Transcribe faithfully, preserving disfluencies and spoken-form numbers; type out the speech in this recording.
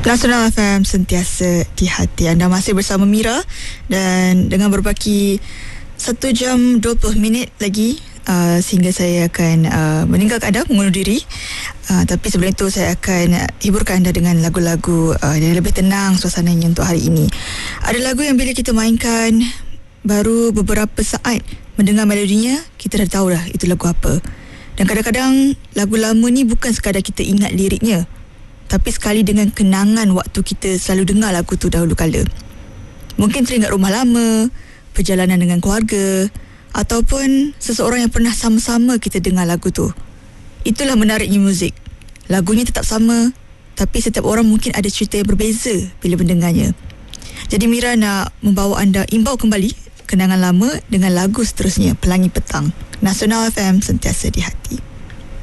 Nasional F M sentiasa di hati. Anda masih bersama Mira dan dengan berbaki satu jam dua puluh minit lagi uh, sehingga saya akan uh, meninggalkan anda, mengundur diri. Uh, tapi sebelum itu saya akan hiburkan anda dengan lagu-lagu uh, yang lebih tenang suasananya untuk hari ini. Ada lagu yang bila kita mainkan baru beberapa saat mendengar melodinya, kita dah tahu dah itu lagu apa. Dan kadang-kadang lagu lama ni bukan sekadar kita ingat liriknya, tapi sekali dengan kenangan waktu kita selalu dengar lagu tu dahulu kala. Mungkin teringat rumah lama, perjalanan dengan keluarga, ataupun seseorang yang pernah sama-sama kita dengar lagu tu. Itulah menariknya muzik. Lagunya tetap sama, tapi setiap orang mungkin ada cerita yang berbeza bila mendengarnya. Jadi Mira nak membawa anda imbau kembali kenangan lama dengan lagu seterusnya, Pelangi Petang. Nasional F M sentiasa di hati.